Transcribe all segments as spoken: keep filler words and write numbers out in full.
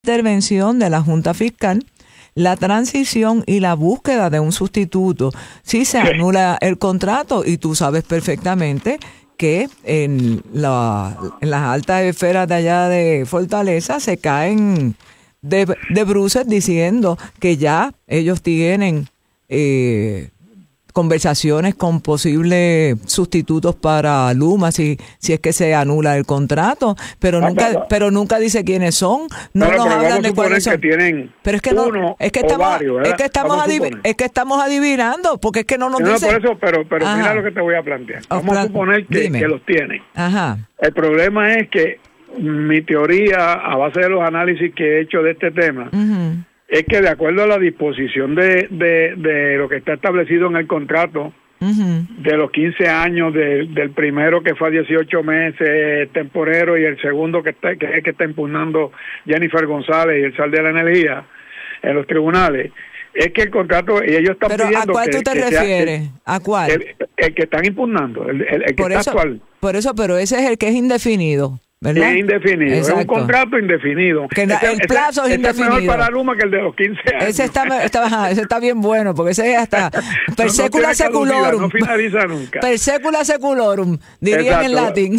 intervención de la Junta Fiscal, la transición y la búsqueda de un sustituto. Si se anula el contrato, y tú sabes perfectamente que en, la, en las altas esferas de allá de Fortaleza se caen de, de bruces diciendo que ya ellos tienen eh, conversaciones con posibles sustitutos para Luma si si es que se anula el contrato, pero ah, nunca pero, pero nunca dice quiénes son, no pero, nos pero hablan de cuáles son. Que tienen pero es que no es que estamos varios, es que estamos adiv- es que estamos adivinando, porque es que no nos no, dice. Por eso, pero pero Ajá. mira lo que te voy a plantear. Vamos plan- a suponer que, que los tienen. Ajá. El problema es que mi teoría, a base de los análisis que he hecho de este tema, uh-huh. es que de acuerdo a la disposición de, de, de lo que está establecido en el contrato, uh-huh. de los quince años, de, del primero que fue a dieciocho meses temporero y el segundo que está que es que está impugnando Jennifer González y el Sal de la Energía en los tribunales, es que el contrato, y ellos están pero pidiendo ¿a cuál que, tú te que refieres? Sea, ¿A cuál? El, el que están impugnando, el, el, el que por está eso, actual. Por eso, pero ese es el que es indefinido. ¿Verdad? Es indefinido, Exacto. Es un contrato indefinido. Que ese, el plazo ese, es indefinido. Es mejor para Luma que el de los quince años. Ese está, está, ese está bien bueno, porque ese es hasta per no, secula no seculorum. No finaliza nunca. Per secula seculorum, dirían en latín.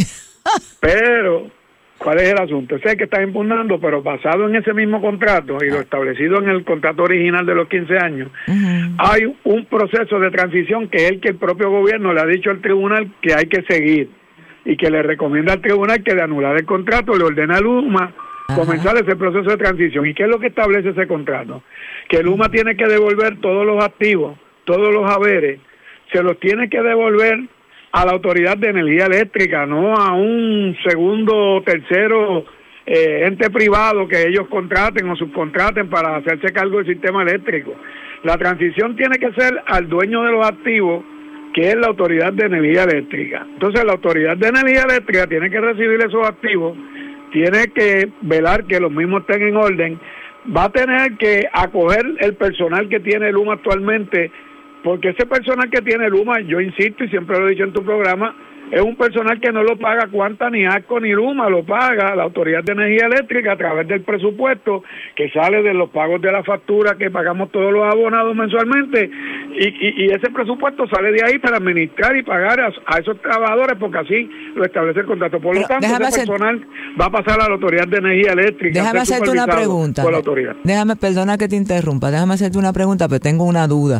Pero, ¿cuál es el asunto? Ese es el que está impugnando, pero basado en ese mismo contrato y lo establecido en el contrato original de los quince años, uh-huh. hay un proceso de transición que es el que el propio gobierno le ha dicho al tribunal que hay que seguir, y que le recomienda al tribunal que de anular el contrato le ordena a Luma Ajá. comenzar ese proceso de transición. ¿Y qué es lo que establece ese contrato? Que Luma tiene que devolver todos los activos, todos los haberes, se los tiene que devolver a la Autoridad de Energía Eléctrica, no a un segundo o tercero eh, ente privado que ellos contraten o subcontraten para hacerse cargo del sistema eléctrico. La transición tiene que ser al dueño de los activos, que es la Autoridad de Energía Eléctrica. Entonces la Autoridad de Energía Eléctrica tiene que recibir esos activos, tiene que velar que los mismos estén en orden, va a tener que acoger el personal que tiene Luma actualmente, porque ese personal que tiene Luma, yo insisto y siempre lo he dicho en tu programa, es un personal que no lo paga Cuanta, ni ASCO, ni Luma, lo paga la Autoridad de Energía Eléctrica a través del presupuesto que sale de los pagos de la factura que pagamos todos los abonados mensualmente, y, y, y ese presupuesto sale de ahí para administrar y pagar a, a esos trabajadores, porque así lo establece el contrato. Por lo tanto, ese hacer, personal va a pasar a la Autoridad de Energía Eléctrica. Déjame hacerte una pregunta. Por la autoridad. Déjame, perdona que te interrumpa, déjame hacerte una pregunta, pero tengo una duda.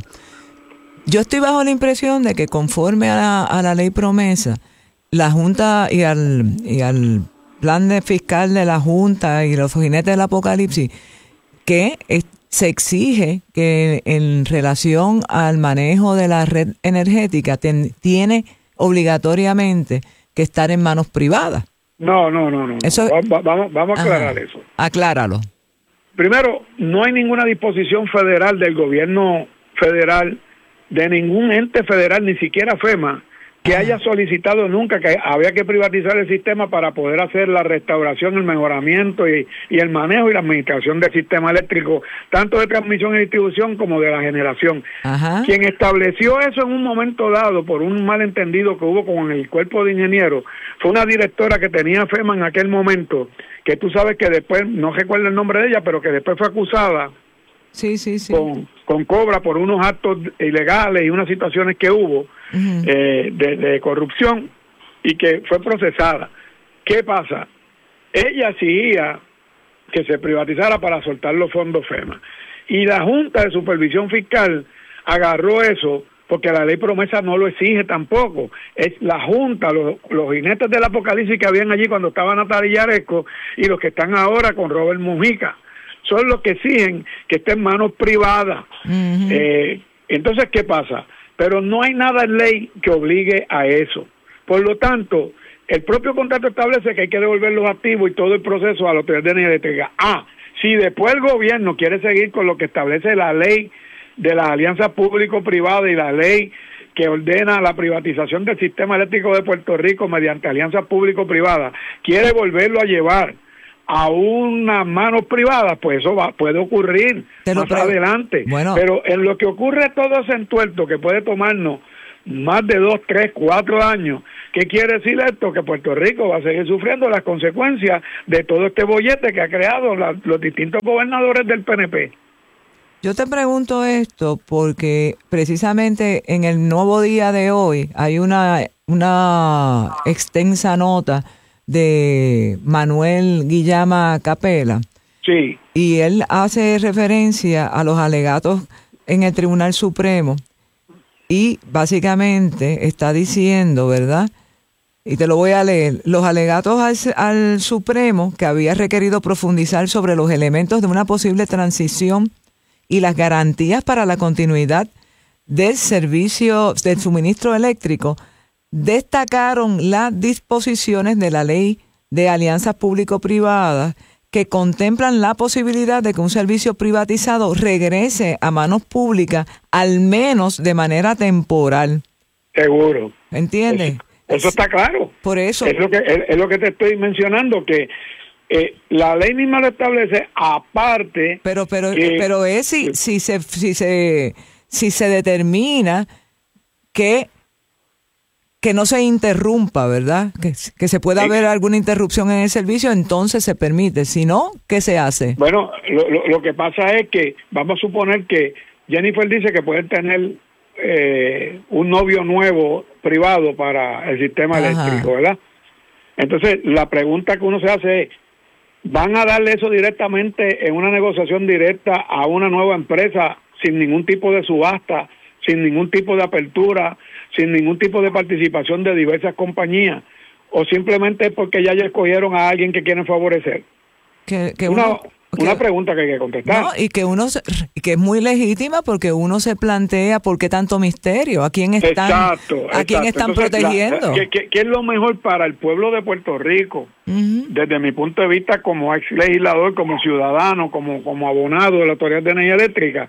Yo estoy bajo la impresión de que conforme a la, a la ley promesa, la Junta y al, y al plan de fiscal de la Junta y los jinetes del apocalipsis, que es, se exige que en relación al manejo de la red energética ten, tiene obligatoriamente que estar en manos privadas. No, no, no, no. Eso, vamos, vamos, vamos a aclarar Ajá, eso. Acláralo. Primero, no hay ninguna disposición federal del gobierno federal, de ningún ente federal, ni siquiera FEMA, que haya solicitado nunca que había que privatizar el sistema para poder hacer la restauración, el mejoramiento y, y el manejo y la administración del sistema eléctrico, tanto de transmisión y distribución como de la generación. Ajá. Quien estableció eso en un momento dado, por un malentendido que hubo con el cuerpo de ingenieros, fue una directora que tenía FEMA en aquel momento, que tú sabes que después, no recuerdo el nombre de ella, pero que después fue acusada sí, sí, sí. Con, con cobra por unos actos ilegales y unas situaciones que hubo uh-huh. eh, de, de corrupción, y que fue procesada. ¿Qué pasa? Ella exigía que se privatizara para soltar los fondos FEMA, y la Junta de Supervisión Fiscal agarró eso porque la ley promesa no lo exige tampoco. Es la Junta, los, los jinetes del apocalipsis que habían allí cuando estaba Natalia Yaresco y los que están ahora con Robert Mujica, son los que exigen que esté en manos privadas. Uh-huh. Eh, entonces, ¿qué pasa? Pero no hay nada en ley que obligue a eso. Por lo tanto, el propio contrato establece que hay que devolver los activos y todo el proceso a la Autoridad de Energía Eléctrica. Ah, si después el gobierno quiere seguir con lo que establece la ley de las alianzas público-privadas y la ley que ordena la privatización del sistema eléctrico de Puerto Rico mediante alianzas público-privadas, quiere volverlo a llevar a unas manos privadas, pues eso va, puede ocurrir más pre- adelante. Bueno. Pero en lo que ocurre todo ese entuerto que puede tomarnos más de dos, tres, cuatro años. ¿Qué quiere decir esto? Que Puerto Rico va a seguir sufriendo las consecuencias de todo este bollete que ha creado la, los distintos gobernadores del P N P. Yo te pregunto esto porque precisamente en el Nuevo Día de hoy hay una, una extensa nota de Manuel Guillama Capela. Sí. Y él hace referencia a los alegatos en el Tribunal Supremo y básicamente está diciendo, ¿verdad? Y te lo voy a leer. Los alegatos al, al Supremo que había requerido profundizar sobre los elementos de una posible transición y las garantías para la continuidad del servicio del suministro eléctrico, destacaron las disposiciones de la Ley de Alianzas Público-Privadas que contemplan la posibilidad de que un servicio privatizado regrese a manos públicas, al menos de manera temporal. Seguro. ¿Entiendes? Eso, eso está claro. Por eso. Es lo que, es, es lo que te estoy mencionando, que eh, la ley misma lo establece, aparte. Pero, pero, que, pero es si, si se, si se, si se determina que que no se interrumpa, ¿verdad? Que, que se pueda haber alguna interrupción en el servicio, entonces se permite. Si no, ¿qué se hace? Bueno, lo, lo, lo que pasa es que, vamos a suponer que Jennifer dice que pueden tener eh, un novio nuevo privado para el sistema Ajá. eléctrico, ¿verdad? Entonces, la pregunta que uno se hace es, ¿van a darle eso directamente en una negociación directa a una nueva empresa sin ningún tipo de subasta, sin ningún tipo de apertura, sin ningún tipo de participación de diversas compañías, o simplemente es porque ya ya escogieron a alguien que quieren favorecer? Que, que una, uno, una que, pregunta que hay que contestar. No, y que uno se, que es muy legítima porque uno se plantea por qué tanto misterio, a quién están, exacto, a quién exacto. están Entonces, protegiendo. La, ¿qué, qué, ¿Qué es lo mejor para el pueblo de Puerto Rico? Uh-huh. Desde mi punto de vista como ex legislador, como ciudadano, como, como abonado de la Autoridad de Energía Eléctrica,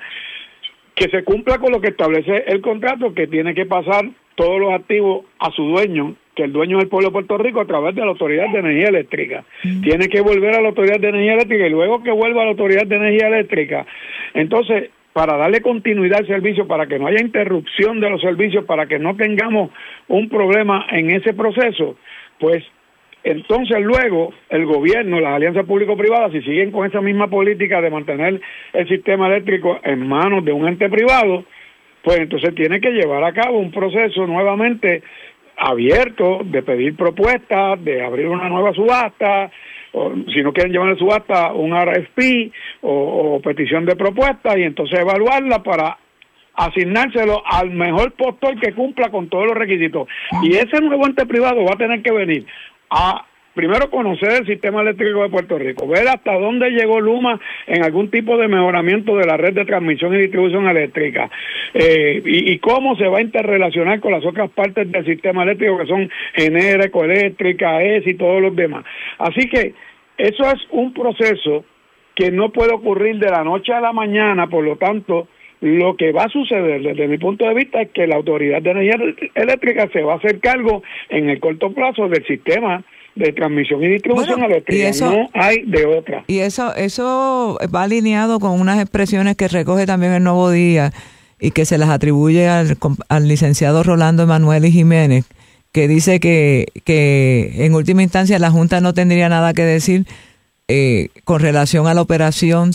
que se cumpla con lo que establece el contrato, que tiene que pasar todos los activos a su dueño, que el dueño es el pueblo de Puerto Rico a través de la Autoridad de Energía Eléctrica. Mm. Tiene que volver a la Autoridad de Energía Eléctrica y luego que vuelva a la Autoridad de Energía Eléctrica, entonces, para darle continuidad al servicio, para que no haya interrupción de los servicios, para que no tengamos un problema en ese proceso, pues entonces luego el gobierno, las alianzas público-privadas, si siguen con esa misma política de mantener el sistema eléctrico en manos de un ente privado, pues entonces tiene que llevar a cabo un proceso nuevamente abierto de pedir propuestas, de abrir una nueva subasta, o si no quieren llevar a subasta un R F P o, o petición de propuestas, y entonces evaluarla para asignárselo al mejor postor que cumpla con todos los requisitos. Y ese nuevo ente privado va a tener que venir a primero conocer el sistema eléctrico de Puerto Rico, ver hasta dónde llegó Luma en algún tipo de mejoramiento de la red de transmisión y distribución eléctrica, eh, y, y cómo se va a interrelacionar con las otras partes del sistema eléctrico que son Genera, Ecoeléctrica, E S y todos los demás. Así que eso es un proceso que no puede ocurrir de la noche a la mañana, por lo tanto, lo que va a suceder desde mi punto de vista es que la Autoridad de Energía Eléctrica se va a hacer cargo en el corto plazo del sistema de transmisión y distribución bueno, eléctrica, y eso, no hay de otra. Y eso eso va alineado con unas expresiones que recoge también el Nuevo Día y que se las atribuye al, al licenciado Rolando Emanuel Jiménez, que dice que, que en última instancia la Junta no tendría nada que decir eh, con relación a la operación,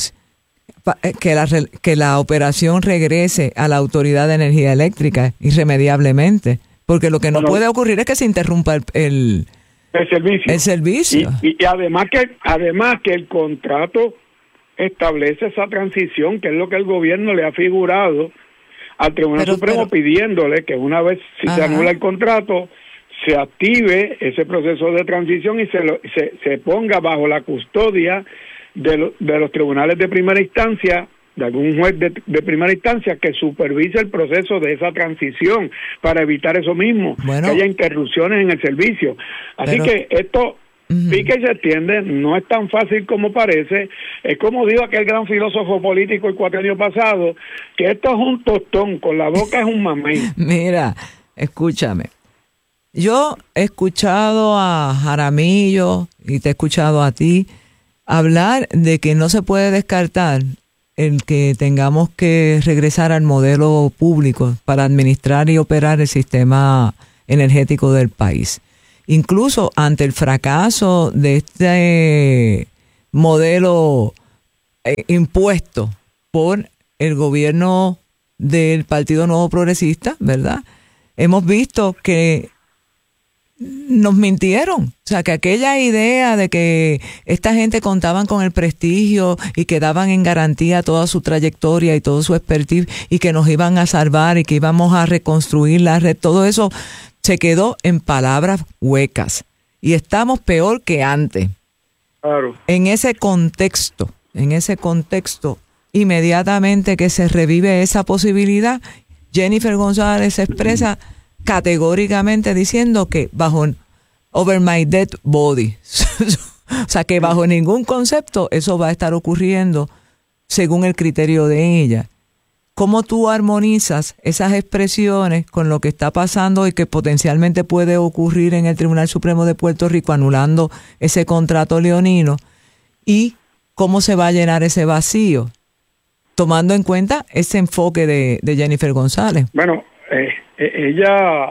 que la, que la operación regrese a la Autoridad de Energía Eléctrica irremediablemente, porque lo que no bueno, puede ocurrir es que se interrumpa el, el el servicio. El servicio. Y, y además que además que el contrato establece esa transición, que es lo que el gobierno le ha figurado al Tribunal pero, Supremo, pero, pidiéndole que una vez si ajá. se anula el contrato, se active ese proceso de transición y se, lo, se, se ponga bajo la custodia de, lo, de los tribunales de primera instancia, de algún juez de, de primera instancia que supervise el proceso de esa transición para evitar eso mismo, bueno, que haya interrupciones en el servicio. Así pero, que esto uh-huh. pica y se extiende, no es tan fácil como parece. Es como dijo aquel gran filósofo político el cuatrienio pasado, que esto es un tostón, con la boca es un mamey. Mira, escúchame. Yo he escuchado a Jaramillo y te he escuchado a ti hablar de que no se puede descartar el que tengamos que regresar al modelo público para administrar y operar el sistema energético del país. Incluso ante el fracaso de este modelo eh, impuesto por el gobierno del Partido Nuevo Progresista, ¿verdad? Hemos visto que nos mintieron. O sea, que aquella idea de que esta gente contaban con el prestigio y que daban en garantía toda su trayectoria y todo su expertise y que nos iban a salvar y que íbamos a reconstruir la red, todo eso se quedó en palabras huecas. Y estamos peor que antes. Claro. En ese contexto, en ese contexto, inmediatamente que se revive esa posibilidad, Jennifer González se expresa categóricamente diciendo que bajo over my dead body, o sea que bajo ningún concepto eso va a estar ocurriendo según el criterio de ella. ¿Cómo tú armonizas esas expresiones con lo que está pasando y que potencialmente puede ocurrir en el Tribunal Supremo de Puerto Rico anulando ese contrato leonino? ¿Y cómo se va a llenar ese vacío? Tomando en cuenta ese enfoque de, de Jennifer González. Bueno, eh, ella,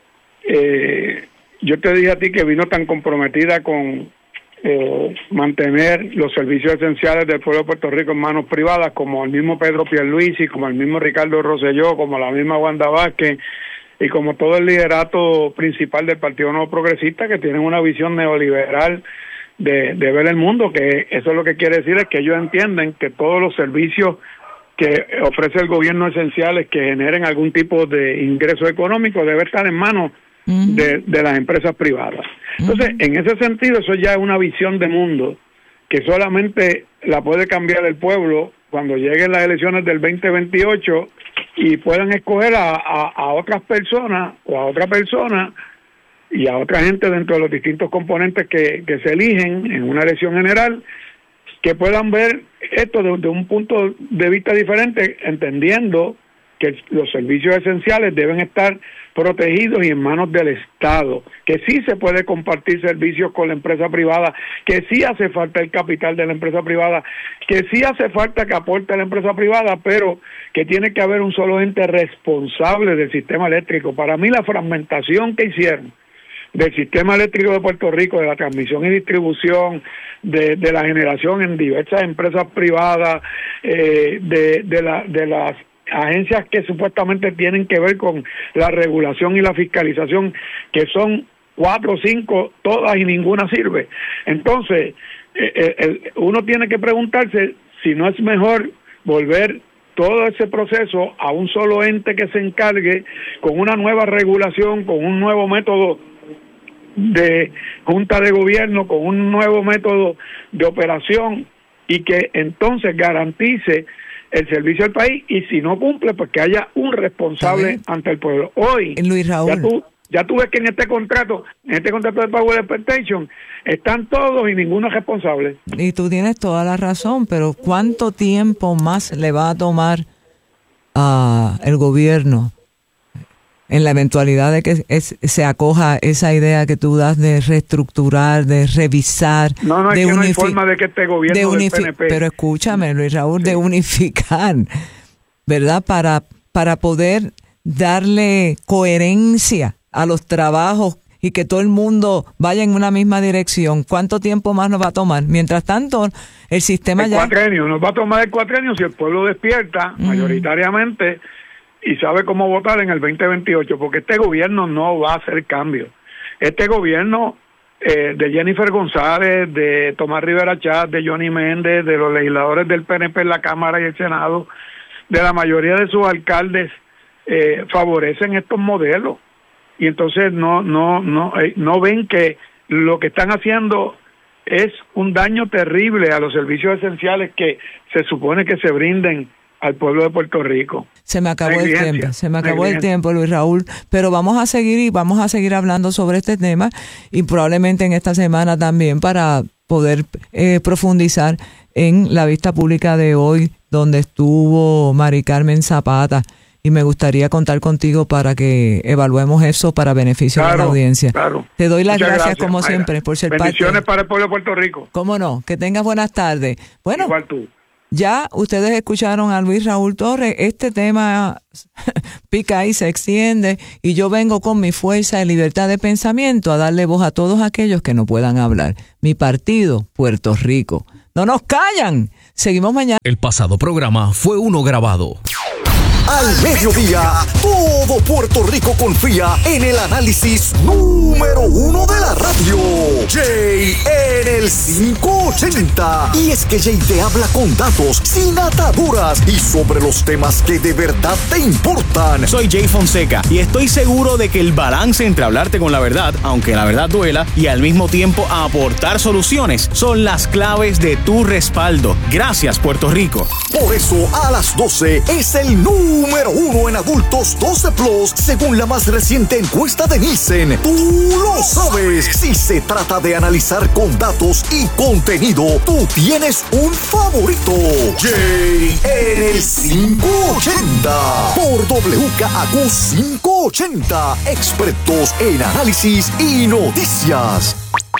eh, yo te dije a ti que vino tan comprometida con eh, mantener los servicios esenciales del pueblo de Puerto Rico en manos privadas, como el mismo Pedro Pierluisi, como el mismo Ricardo Rosselló, como la misma Wanda Vázquez y como todo el liderato principal del Partido Nuevo Progresista, que tienen una visión neoliberal de, de ver el mundo, que eso es lo que quiere decir es que ellos entienden que todos los servicios que ofrece el gobierno esenciales que generen algún tipo de ingreso económico debe estar en manos uh-huh. de, de las empresas privadas. Entonces, uh-huh. en ese sentido, eso ya es una visión de mundo que solamente la puede cambiar el pueblo cuando lleguen las elecciones del veinte veintiocho y puedan escoger a, a, a otras personas o a otra persona y a otra gente dentro de los distintos componentes que, que se eligen en una elección general, que puedan ver esto desde de un punto de vista diferente, entendiendo que los servicios esenciales deben estar protegidos y en manos del Estado, que sí se puede compartir servicios con la empresa privada, que sí hace falta el capital de la empresa privada, que sí hace falta que aporte la empresa privada, pero que tiene que haber un solo ente responsable del sistema eléctrico. Para mí la fragmentación que hicieron del sistema eléctrico de Puerto Rico, de la transmisión y distribución, de, de la generación en diversas empresas privadas, eh, de, de, la, de las agencias que supuestamente tienen que ver con la regulación y la fiscalización, que son cuatro o cinco, todas y ninguna sirve. Entonces, eh, el, uno tiene que preguntarse si no es mejor volver todo ese proceso a un solo ente que se encargue con una nueva regulación, con un nuevo método de junta de gobierno, con un nuevo método de operación y que entonces garantice el servicio al país, y si no cumple, pues que haya un responsable ante el pueblo. Hoy, Luis Raúl, ya tú, ya tú ves que en este contrato, en este contrato de Power Expectation, están todos y ninguno es responsable. Y tú tienes toda la razón, pero ¿cuánto tiempo más le va a tomar a el gobierno en la eventualidad de que es, se acoja esa idea que tú das de reestructurar, de revisar, no, no, de es que unificar, no hay forma de que este gobierno unifi- del P N P... Pero escúchame, Luis Raúl, sí. de unificar, ¿verdad? Para, para poder darle coherencia a los trabajos y que todo el mundo vaya en una misma dirección. ¿Cuánto tiempo más nos va a tomar? Mientras tanto, el sistema el ya... cuatrenio, nos va a tomar el cuatrenio si el pueblo despierta mm. mayoritariamente y sabe cómo votar en el veinte veintiocho, porque este gobierno no va a hacer cambios. Este gobierno eh, de Jennifer González, de Tomás Rivera Chatz, de Johnny Méndez, de los legisladores del P N P en la Cámara y el Senado, de la mayoría de sus alcaldes, eh, favorecen estos modelos. Y entonces no, no, no, eh, no ven que lo que están haciendo es un daño terrible a los servicios esenciales que se supone que se brinden al pueblo de Puerto Rico. Se me acabó el tiempo, se me acabó el tiempo, Luis Raúl, pero vamos a seguir y vamos a seguir hablando sobre este tema y probablemente en esta semana también para poder eh, profundizar en la vista pública de hoy, donde estuvo Mari Carmen Zapata, y me gustaría contar contigo para que evaluemos eso para beneficio claro, de la audiencia. Claro. Te doy las gracias, gracias, como Mayra. siempre, por ser Bendiciones parte. para el pueblo de Puerto Rico. ¿Cómo no? Que tengas buenas tardes. Bueno, igual tú. Ya ustedes escucharon a Luis Raúl Torres, este tema pica y se extiende y yo vengo con mi fuerza de libertad de pensamiento a darle voz a todos aquellos que no puedan hablar. Mi partido, Puerto Rico. ¡No nos callan! Seguimos mañana. El pasado programa fue uno grabado. Al mediodía, todo Puerto Rico confía en el análisis número uno de la radio. Jay en el quinientos ochenta. Y es que Jay te habla con datos, sin ataduras y sobre los temas que de verdad te importan. Soy Jay Fonseca y estoy seguro de que el balance entre hablarte con la verdad, aunque la verdad duela, y al mismo tiempo aportar soluciones son las claves de tu respaldo. Gracias, Puerto Rico. Por eso, a las doce es el número Número uno en adultos doce plus, según la más reciente encuesta de Nielsen. Tú lo sabes. Si se trata de analizar con datos y contenido, tú tienes un favorito. Jay en el quinientos ochenta. Por W K A Q quinientos ochenta. Expertos en análisis y noticias.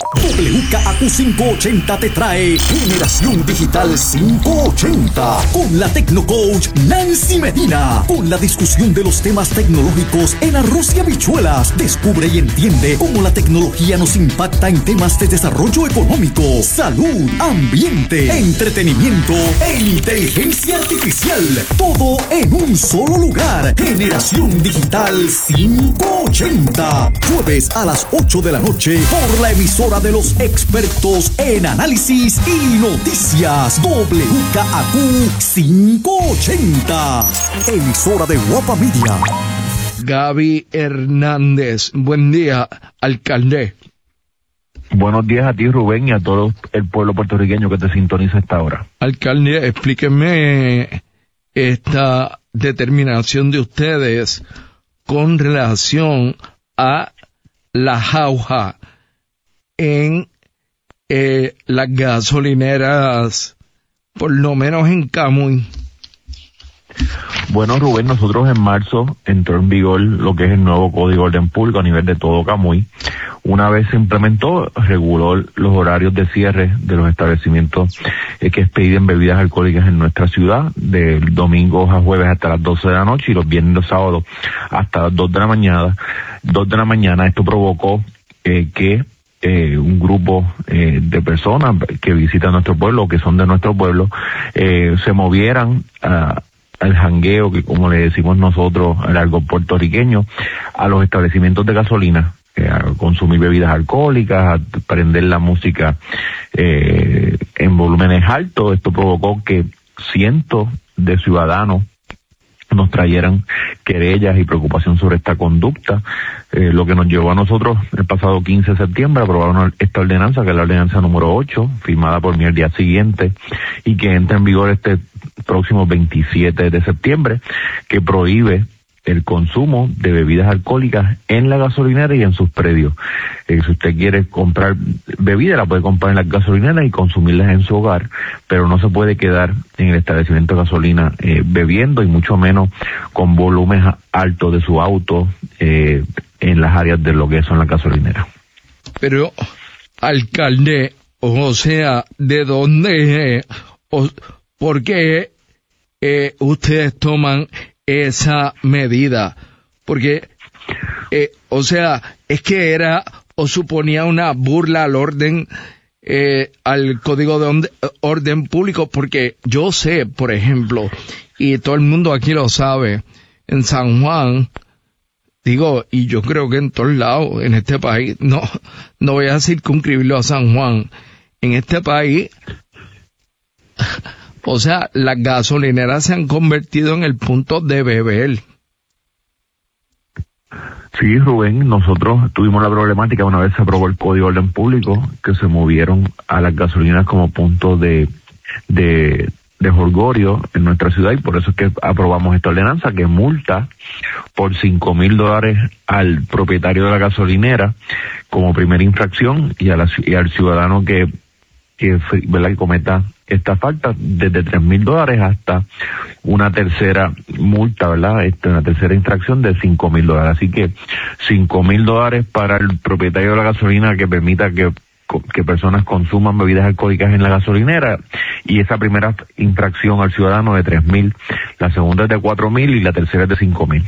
W K A Q quinientos ochenta te trae Generación Digital quinientos ochenta con la Tecnocoach Nancy Medina, con la discusión de los temas tecnológicos en arroz y habichuelas. Descubre y entiende cómo la tecnología nos impacta en temas de desarrollo económico, salud, ambiente, entretenimiento e inteligencia artificial. Todo en un solo lugar. Generación Digital quinientos ochenta. Jueves a las ocho de la noche por la emisora de los expertos en análisis y noticias. W K A Q quinientos ochenta. Emisora de Guapa Media. Gaby Hernández. Buen día, alcalde. Buenos días a ti, Rubén, y a todo el pueblo puertorriqueño que te sintoniza a esta hora. Alcalde, explíqueme esta determinación de ustedes con relación a la jauja en eh, las gasolineras, por lo menos en Camuy. Bueno, Rubén, nosotros en marzo entró en vigor lo que es el nuevo Código de Orden Público a nivel de todo Camuy. Una vez se implementó, reguló los horarios de cierre de los establecimientos eh, que expiden bebidas alcohólicas en nuestra ciudad, del domingo a jueves hasta las doce de la noche y los viernes y los sábados hasta las dos de la mañana. dos de la mañana, esto provocó eh, que Eh, un grupo eh, de personas que visitan nuestro pueblo, que son de nuestro pueblo, eh, se movieran a, al jangueo, que como le decimos nosotros, al algo puertorriqueño, a los establecimientos de gasolina, eh, a consumir bebidas alcohólicas, a prender la música eh, en volúmenes altos. Esto provocó que cientos de ciudadanos nos trayeran querellas y preocupación sobre esta conducta, eh, lo que nos llevó a nosotros el pasado quince de septiembre a aprobar esta ordenanza, que es la ordenanza número ocho, firmada por mí el día siguiente, y que entra en vigor este próximo veintisiete de septiembre, que prohíbe el consumo de bebidas alcohólicas en la gasolinera y en sus predios. Eh, si usted quiere comprar bebida, la puede comprar en las gasolineras y consumirlas en su hogar, pero no se puede quedar en el establecimiento de gasolina eh, bebiendo, y mucho menos con volúmenes altos de su auto eh, en las áreas de lo que son las gasolineras. Pero, alcalde, o sea, ¿de dónde, eh, o, por qué eh, ustedes toman esa medida? Porque, eh, o sea, es que era o suponía una burla al orden, eh, al Código de Orden, orden Público, porque yo sé, por ejemplo, y todo el mundo aquí lo sabe, en San Juan, digo, y yo creo que en todos lados, en este país, no, no voy a circunscribirlo a San Juan, en este país, o sea, las gasolineras se han convertido en el punto de beber. Sí, Rubén, nosotros tuvimos la problemática una vez se aprobó el Código de Orden Público, que se movieron a las gasolineras como punto de, de, de jolgorio en nuestra ciudad, y por eso es que aprobamos esta ordenanza que multa por cinco mil dólares al propietario de la gasolinera como primera infracción, y, a la, y al ciudadano que, que, ¿verdad?, que cometa esta falta, desde tres mil dólares hasta una tercera multa, ¿verdad? Este, una tercera infracción de cinco mil dólares. Así que cinco mil dólares para el propietario de la gasolina que permita que que personas consuman bebidas alcohólicas en la gasolinera, y esa primera infracción al ciudadano de tres mil, la segunda es de cuatro mil y la tercera es de cinco mil.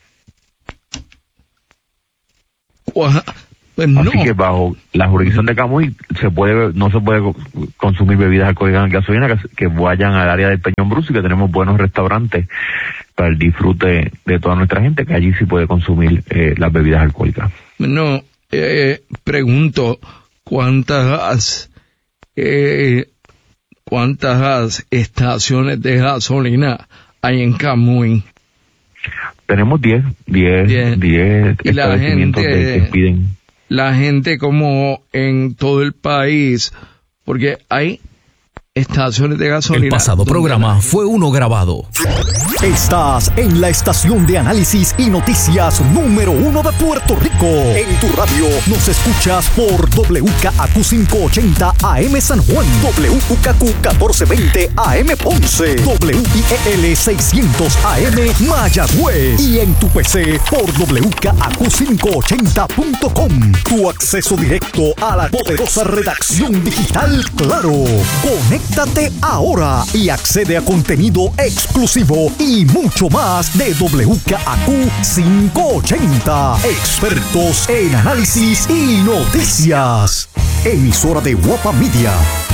Pues no. Así que bajo la jurisdicción de Camuy se puede, no se puede consumir bebidas alcohólicas en gasolina, que, que vayan al área del Peñón Bruce, y que tenemos buenos restaurantes para el disfrute de toda nuestra gente, que allí sí puede consumir eh, las bebidas alcohólicas. No, eh, pregunto, ¿cuántas eh, cuántas estaciones de gasolina hay en Camuy? Tenemos diez, diez, diez establecimientos gente, de, que piden. La gente como en todo el país, porque hay estaciones de gasolina. El pasado programa fue uno grabado. Estás en la estación de análisis y noticias número uno de Puerto Rico. En tu radio nos escuchas por W K A Q quinientos ochenta A M San Juan, W K Q catorce veinte A M Ponce, W I E L seiscientos A M Mayagüez, y en tu P C por W K A Q quinientos ochenta punto com. Tu acceso directo a la poderosa redacción digital Claro. Conéctate ahora y accede a contenido exclusivo y mucho más de W K A Q quinientos ochenta. Expertos en análisis y noticias. Emisora de Guapa Media.